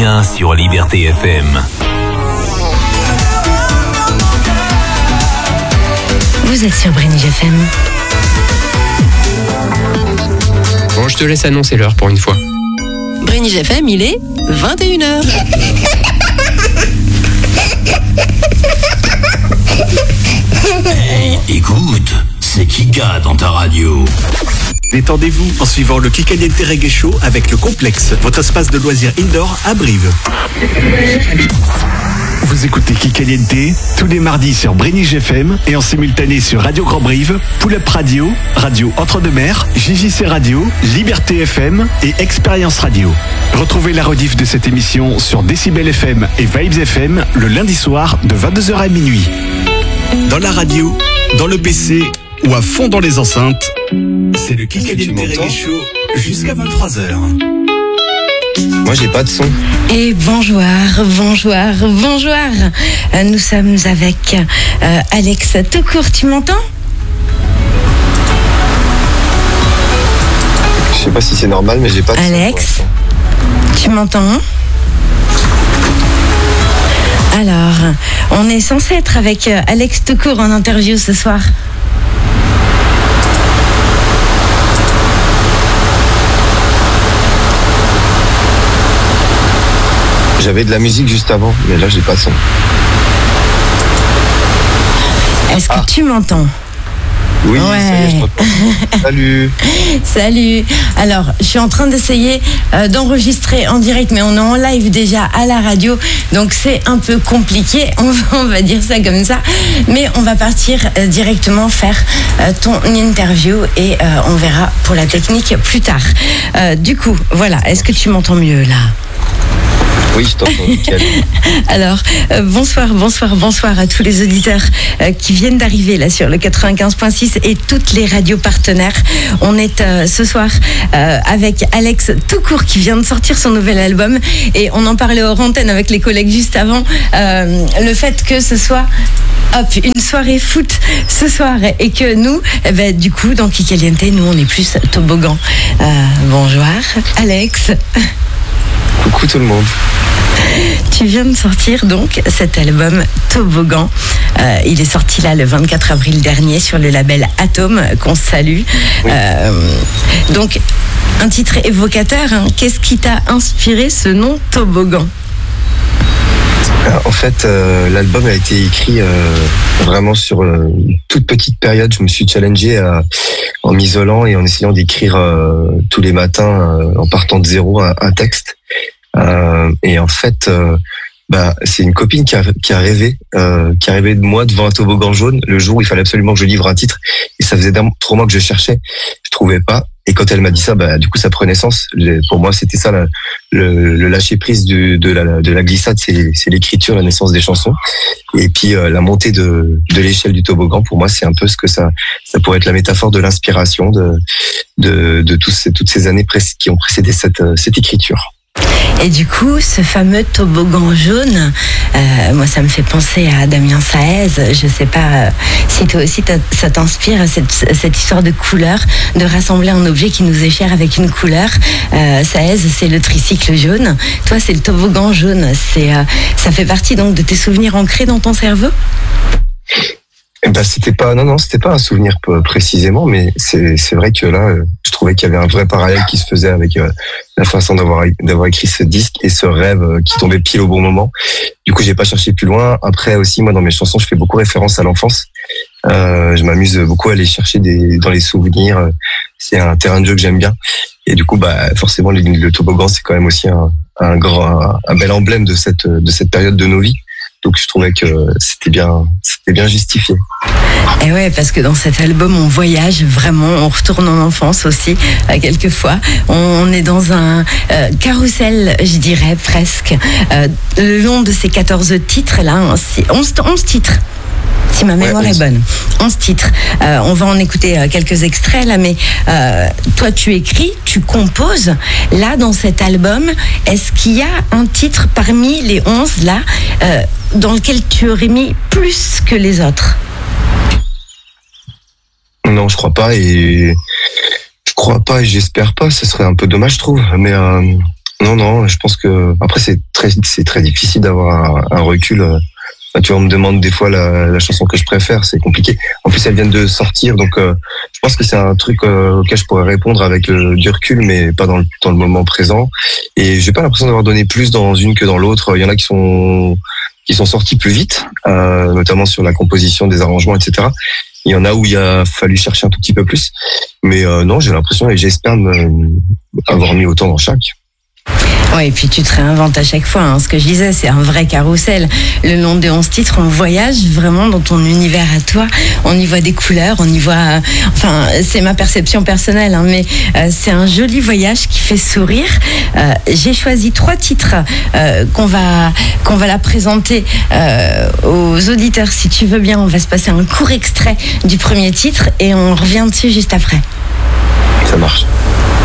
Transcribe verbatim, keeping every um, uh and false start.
bien sur Liberté F M. Vous êtes sur Brénig F M. Bon, je te laisse annoncer l'heure pour une fois. Brénig F M, il est vingt et une heures. Hey, écoute, c'est Kika dans ta radio. Détendez-vous en suivant le Kikaliente Reggae Show avec le Complexe, votre espace de loisirs indoor à Brive. Vous écoutez Kikaliente tous les mardis sur Brénig F M et en simultané sur Radio Grand Brive, Pull Up Radio, Radio Entre-deux-Mers, J J C Radio, Liberté F M et Expérience Radio. Retrouvez la rediff de cette émission sur Décibel F M et Vibes F M le lundi soir de vingt-deux heures à minuit. Dans la radio, dans le P C ou à fond dans les enceintes, c'est le Kikaliente Reggae Show jusqu'à vingt-trois heures. Moi, j'ai pas de son. Et bonjour, bonjour, bonjour. Euh, nous sommes avec euh, Alex Toucourt. Tu m'entends? Je sais pas si c'est normal, mais j'ai pas de son. Alex, tu m'entends? Alors, on est censé être avec euh, Alex Toucourt en interview ce soir. J'avais de la musique juste avant, mais là, j'ai pas de son. Est-ce que ah. tu m'entends? Oui, ouais. ça y est, je t'entends. Salut. Salut. Alors, je suis en train d'essayer euh, d'enregistrer en direct, mais on est en live déjà à la radio, donc c'est un peu compliqué, on va, on va dire ça comme ça. Mais on va partir euh, directement faire euh, ton interview et euh, on verra pour la technique plus tard. Euh, du coup, voilà, est-ce que tu m'entends mieux là ? Oui, je t'entends, nickel. Alors, euh, bonsoir, bonsoir, bonsoir à tous les auditeurs euh, qui viennent d'arriver là sur le quatre-vingt-quinze virgule six et toutes les radios partenaires. On est euh, ce soir euh, avec Alex Toucourt qui vient de sortir son nouvel album et on en parlait hors antenne avec les collègues juste avant. Euh, le fait que ce soit hop, une soirée foot ce soir et que nous, eh ben, du coup, dans Kikaliente, nous on est plus toboggan. Euh, bonjour, Alex. Coucou tout le monde. Tu viens de sortir donc cet album Toboggan. Euh, il est sorti là le vingt-quatre avril dernier sur le label Atome qu'on salue. Oui. Euh, donc un titre évocateur. Hein. Qu'est-ce qui t'a inspiré ce nom Toboggan ? En fait, euh, l'album a été écrit euh, vraiment sur euh, une toute petite période. Je me suis challengé à, en m'isolant et en essayant d'écrire euh, tous les matins, euh, en partant de zéro, un, un texte. Euh, et en fait, euh, bah, c'est une copine qui a, qui a rêvé, euh, qui a rêvé de moi devant un toboggan jaune le jour où il fallait absolument que je livre un titre. Et ça faisait trois mois que je cherchais, je trouvais pas. Et quand elle m'a dit ça, bah, du coup, ça prenait sens. Pour moi, c'était ça, la, le, le lâcher prise du, de, la, de la glissade, c'est, c'est l'écriture, la naissance des chansons. Et puis, euh, la montée de, de l'échelle du toboggan, pour moi, c'est un peu ce que ça, ça pourrait être la métaphore de l'inspiration de, de, de tous ces, toutes ces années qui ont précédé cette, cette écriture. Et du coup, ce fameux toboggan jaune, euh, moi, ça me fait penser à Damien Saez. Je sais pas euh, si toi aussi, ça t'inspire, cette, cette histoire de couleur, de rassembler un objet qui nous est cher avec une couleur. Euh, Saez, c'est le tricycle jaune. Toi, c'est le toboggan jaune. C'est, euh, ça fait partie donc de tes souvenirs ancrés dans ton cerveau ? Eh ben, c'était pas, non, non, c'était pas un souvenir précisément, mais c'est, c'est vrai que là, je trouvais qu'il y avait un vrai parallèle qui se faisait avec euh, la façon d'avoir, d'avoir écrit ce disque et ce rêve qui tombait pile au bon moment. Du coup, j'ai pas cherché plus loin. Après aussi, moi, dans mes chansons, je fais beaucoup référence à l'enfance. Euh, je m'amuse beaucoup à aller chercher des, dans les souvenirs. C'est un terrain de jeu que j'aime bien. Et du coup, bah, forcément, le, le toboggan, c'est quand même aussi un, un grand, un, un bel emblème de cette, de cette période de nos vies. Donc je trouvais que c'était bien, c'était bien justifié. Et ouais, parce que dans cet album, on voyage vraiment, on retourne en enfance aussi, euh, quelquefois. On est dans un euh, carrousel, je dirais presque, euh, le long de ces quatorze titres-là, hein, onze, onze titres. Si ma mémoire ouais, est bonne. onze titres. Euh, on va en écouter euh, quelques extraits là, mais euh, toi tu écris, tu composes. Là, dans cet album, est-ce qu'il y a un titre parmi les onze là euh, dans lequel tu aurais mis plus que les autres ? Non, je crois pas et je crois pas et j'espère pas. Ce serait un peu dommage, je trouve. Mais euh, Non, non, je pense que après c'est très, c'est très difficile d'avoir un, un recul. Bah, tu vois, on me demande des fois la, la chanson que je préfère, c'est compliqué. En plus, elles viennent de sortir, donc euh, je pense que c'est un truc euh, auquel je pourrais répondre avec euh, du recul, mais pas dans le, dans le moment présent. Et j'ai pas l'impression d'avoir donné plus dans une que dans l'autre. Il y en a qui sont qui sont sortis plus vite, euh, notamment sur la composition des arrangements, et cetera. Il y en a où il a fallu chercher un tout petit peu plus, mais euh, non, j'ai l'impression et j'espère me, avoir mis autant dans chaque. Ouais, et puis tu te réinventes à chaque fois, hein. Ce que je disais, c'est un vrai carrousel. Le long des onze titres, on voyage vraiment dans ton univers à toi. On y voit des couleurs, on y voit... Euh, enfin, c'est ma perception personnelle, hein, mais euh, c'est un joli voyage qui fait sourire. Euh, j'ai choisi trois titres euh, qu'on va, qu'on va la présenter euh, aux auditeurs. Si tu veux bien, on va se passer un court extrait du premier titre et on revient dessus juste après. Ça marche.